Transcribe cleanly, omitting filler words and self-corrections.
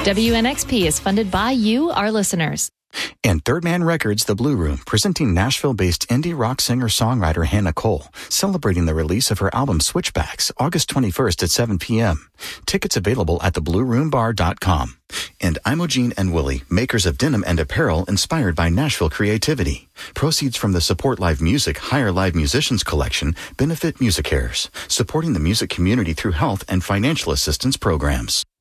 WNXP is funded by you, our listeners. And Third Man Records, The Blue Room, presenting Nashville-based indie rock singer-songwriter Hannah Cole, celebrating the release of her album Switchbacks, August 21st at 7 p.m. Tickets available at theblueroombar.com. And Imogene and Willie, makers of denim and apparel inspired by Nashville creativity. Proceeds from the Support Live Music Hire Live Musicians collection benefit MusiCares, supporting the music community through health and financial assistance programs.